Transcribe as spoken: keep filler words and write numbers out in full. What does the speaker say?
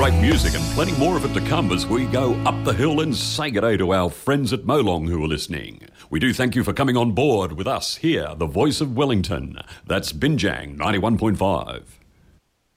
great music and plenty more of it to come as we go up the hill and say good day to our friends at Molong who are listening. We do thank you for coming on board with us here, the voice of Wellington. That's Binjang ninety-one point five.